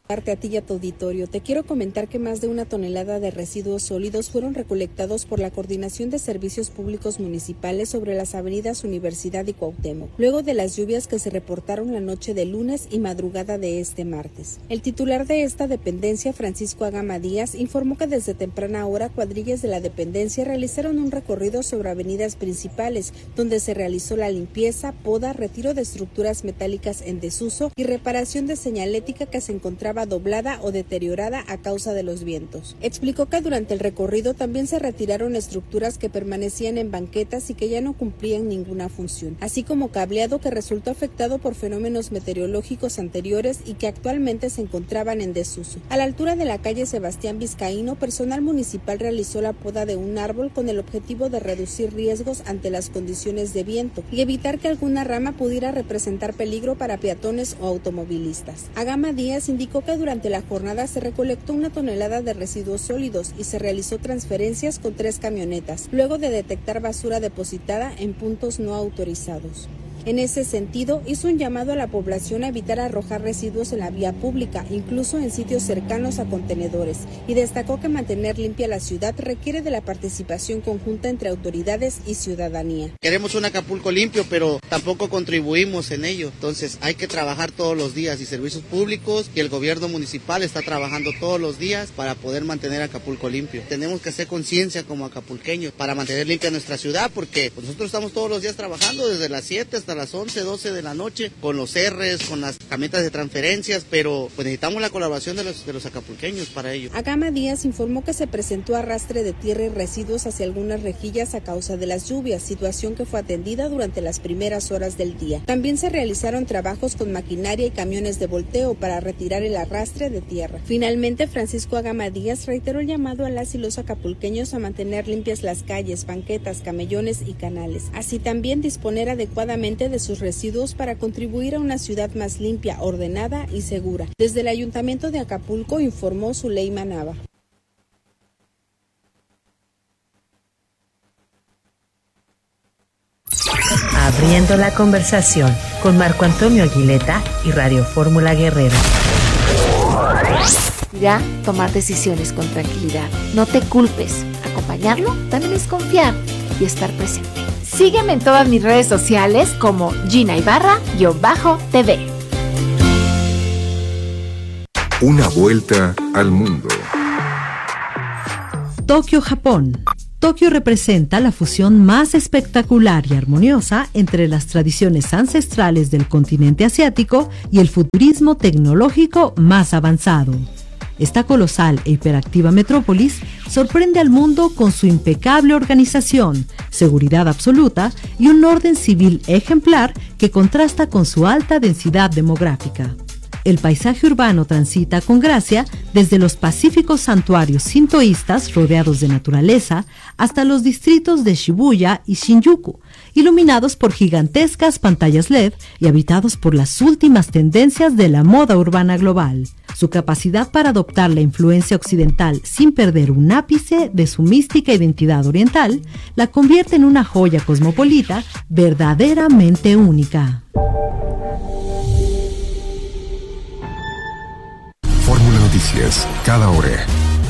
A ti y a tu auditorio, te quiero comentar que más de 1 tonelada de residuos sólidos fueron recolectados por la Coordinación de Servicios Públicos Municipales sobre las avenidas Universidad y Cuauhtémoc, luego de las lluvias que se reportaron la noche de lunes y madrugada de este martes. El titular de esta dependencia, Francisco Agama Díaz, informó que desde temprana hora cuadrillas de la dependencia realizaron un recorrido sobre avenidas principales, donde se realizó la limpieza, poda, retiro de estructuras metálicas en desuso y reparación de señalética que se encontraba doblada o deteriorada a causa de los vientos. Explicó que durante el recorrido también se retiraron estructuras que permanecían en banquetas y que ya no cumplían ninguna función, así como cableado que resultó afectado por fenómenos meteorológicos anteriores y que actualmente se encontraban en desuso. A la altura de la calle Sebastián Vizcaíno, personal municipal realizó la poda de un árbol con el objetivo de reducir riesgos ante las condiciones de viento y evitar que alguna rama pudiera representar peligro para peatones o automovilistas. Agama Díaz indicó que durante la jornada se recolectó 1 tonelada de residuos sólidos y se realizó transferencias con 3 camionetas, luego de detectar basura depositada en puntos no autorizados. En ese sentido, hizo un llamado a la población a evitar arrojar residuos en la vía pública, incluso en sitios cercanos a contenedores, y destacó que mantener limpia la ciudad requiere de la participación conjunta entre autoridades y ciudadanía. Queremos un Acapulco limpio, pero tampoco contribuimos en ello, entonces hay que trabajar todos los días y servicios públicos y el gobierno municipal está trabajando todos los días para poder mantener Acapulco limpio. Tenemos que hacer conciencia como acapulqueños para mantener limpia nuestra ciudad, porque nosotros estamos todos los días trabajando desde las 7 hasta las 11, 12 de la noche, con los R's, con las camionetas de transferencias, pero pues necesitamos la colaboración de los acapulqueños para ello. Agama Díaz informó que se presentó arrastre de tierra y residuos hacia algunas rejillas a causa de las lluvias, situación que fue atendida durante las primeras horas del día. También se realizaron trabajos con maquinaria y camiones de volteo para retirar el arrastre de tierra. Finalmente, Francisco Agama Díaz reiteró el llamado a las y los acapulqueños a mantener limpias las calles, banquetas, camellones y canales, así también disponer adecuadamente de sus residuos para contribuir a una ciudad más limpia, ordenada y segura. Desde el Ayuntamiento de Acapulco informó Zuleima Nava. Abriendo la conversación con Marco Antonio Aguileta y Radio Fórmula Guerrero. Ya tomar decisiones con tranquilidad. No te culpes. Acompañarlo también es confiar y estar presente. Sígueme en todas mis redes sociales como Gina Ibarra-TV. Una vuelta al mundo. Tokio, Japón. Tokio representa la fusión más espectacular y armoniosa entre las tradiciones ancestrales del continente asiático y el futurismo tecnológico más avanzado. Esta colosal e hiperactiva metrópolis sorprende al mundo con su impecable organización, seguridad absoluta y un orden civil ejemplar que contrasta con su alta densidad demográfica. El paisaje urbano transita con gracia desde los pacíficos santuarios sintoístas rodeados de naturaleza hasta los distritos de Shibuya y Shinjuku, iluminados por gigantescas pantallas LED y habitados por las últimas tendencias de la moda urbana global. Su capacidad para adoptar la influencia occidental sin perder un ápice de su mística identidad oriental la convierte en una joya cosmopolita verdaderamente única. Fórmula Noticias, cada hora.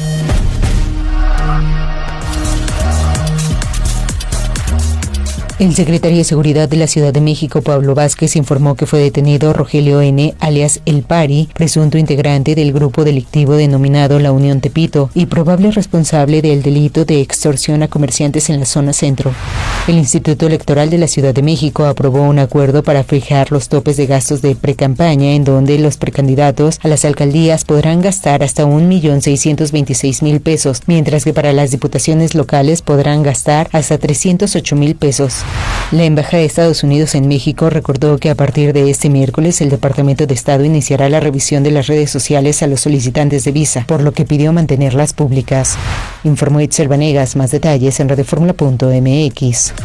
El secretario de Seguridad de la Ciudad de México, Pablo Vázquez, informó que fue detenido Rogelio N., alias El Pari, presunto integrante del grupo delictivo denominado La Unión Tepito y probable responsable del delito de extorsión a comerciantes en la zona centro. El Instituto Electoral de la Ciudad de México aprobó un acuerdo para fijar los topes de gastos de precampaña, en donde los precandidatos a las alcaldías podrán gastar hasta 1,626,000 pesos, mientras que para las diputaciones locales podrán gastar hasta 308,000 pesos. La Embajada de Estados Unidos en México recordó que a partir de este miércoles el Departamento de Estado iniciará la revisión de las redes sociales a los solicitantes de visa, por lo que pidió mantenerlas públicas. Informó Itzel Vanegas. Más detalles en radioformula.mx.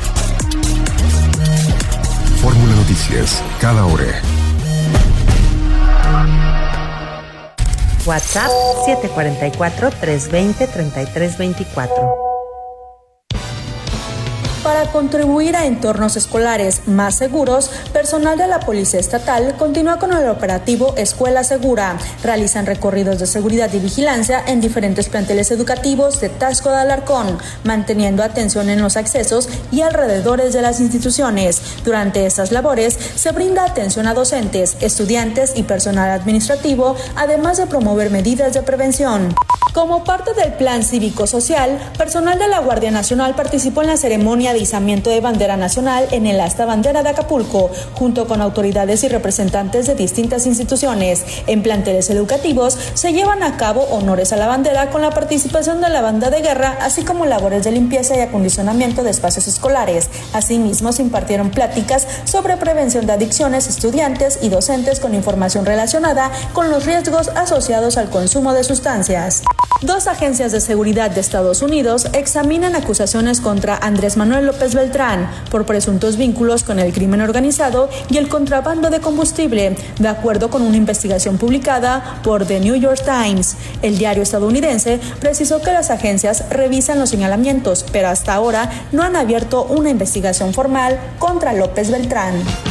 Fórmula Noticias, cada hora. WhatsApp 744-320-3324. Para Para contribuir a entornos escolares más seguros, personal de la Policía Estatal continúa con el operativo Escuela Segura. Realizan recorridos de seguridad y vigilancia en diferentes planteles educativos de Taxco de Alarcón, manteniendo atención en los accesos y alrededores de las instituciones. Durante estas labores se brinda atención a docentes, estudiantes y personal administrativo, además de promover medidas de prevención. Como parte del plan cívico-social, personal de la Guardia Nacional participó en la ceremonia de izamiento de bandera nacional en el asta bandera de Acapulco, junto con autoridades y representantes de distintas instituciones. En planteles educativos se llevan a cabo honores a la bandera con la participación de la banda de guerra, así como labores de limpieza y acondicionamiento de espacios escolares. Asimismo, se impartieron pláticas sobre prevención de adicciones a estudiantes y docentes con información relacionada con los riesgos asociados al consumo de sustancias. Dos agencias de seguridad de Estados Unidos examinan acusaciones contra Andrés Manuel López Beltrán por presuntos vínculos con el crimen organizado y el contrabando de combustible, de acuerdo con una investigación publicada por The New York Times. El diario estadounidense precisó que las agencias revisan los señalamientos, pero hasta ahora no han abierto una investigación formal contra López Beltrán.